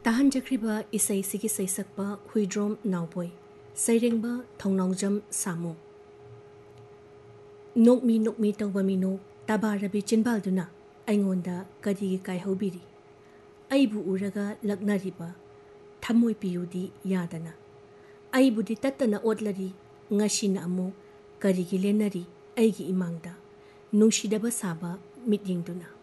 ताहनजख्रिबा इसैसिगी सैसक्पा हुइद्रोम नावबोय सैरेंबा थौनाउजम सामु नोकमी तौबा मिनो ताबारबी चिनबालदुना अइंगोंदा कदिगी कायहौबिरी अइबु उरगा लग्नरिबा थमोय पियुदी यादना अइबुदी तत्तना ओटलरी ngashina amu karigi lenari aigi imangda nungsidaba saba mityingduna